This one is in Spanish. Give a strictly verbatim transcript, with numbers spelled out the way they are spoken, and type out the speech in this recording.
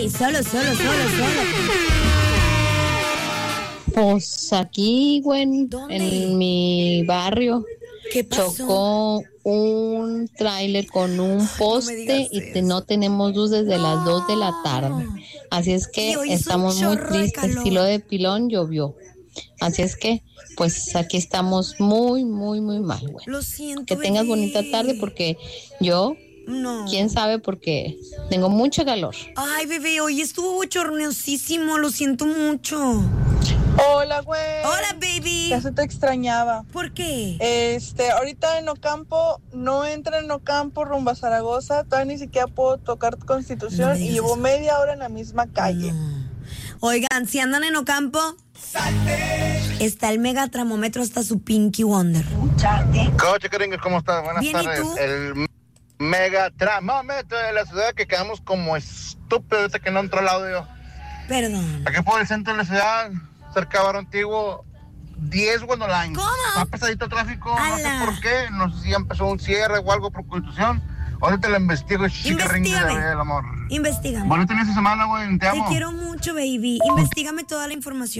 Ey, solo, solo, solo, solo. Pues aquí, güey, en mi barrio. ¿Qué pasó? Chocó un tráiler con un poste no y te, no tenemos luz desde no. las dos de la tarde. Así es que estamos muy tristes. Filo de pilón llovió. Así es que, pues aquí estamos muy, muy, muy mal, güey. Lo siento, que tengas bebé. bonita tarde porque yo, no. quién sabe, porque tengo mucho calor. Ay, bebé, hoy estuvo bochornosísimo, lo siento mucho. Hola, güey. Hola, baby. Ya se te extrañaba. ¿Por qué? Este, ahorita en Ocampo, no entra en Ocampo rumbo a Zaragoza, todavía ni siquiera puedo tocar Constitución no y llevo eso. media hora en la misma calle. No. Oigan, si andan en Ocampo, ¡salte! Está el mega tramómetro hasta su Pinky Wonder. Coche, Kringles, ¿cómo estás? Buenas Bien, tardes. ¿y tú? El mega tramómetro de la ciudad que quedamos como estúpidos ahorita que no entró el audio. Perdón. Aquí por el centro de la ciudad, cerca de Barrio Antiguo, diez Window Lines. ¿Cómo? Está pesadito el tráfico, ¡Ala! no sé por qué, no sé si ya empezó un cierre o algo por Constitución. Ahorita lo investigo, chica Kringles del amor. Investígame. Bonito inicio de semana, güey, te amo. Te quiero mucho, baby. Investígame toda la información.